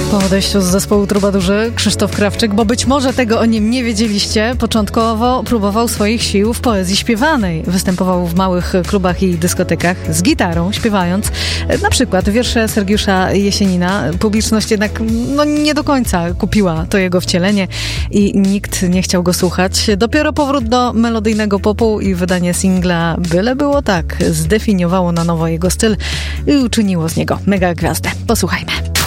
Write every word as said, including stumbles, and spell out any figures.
Po odejściu z zespołu Trubadurzy Krzysztof Krawczyk, bo być może tego o nim nie wiedzieliście, początkowo próbował swoich sił w poezji śpiewanej. Występował w małych klubach i dyskotekach z gitarą, śpiewając na przykład wiersze Sergiusza Jesienina. Publiczność jednak no, nie do końca kupiła to jego wcielenie i nikt nie chciał go słuchać. Dopiero powrót do melodyjnego popu i wydanie singla Byle było tak zdefiniowało na nowo jego styl i uczyniło z niego mega gwiazdę. Posłuchajmy.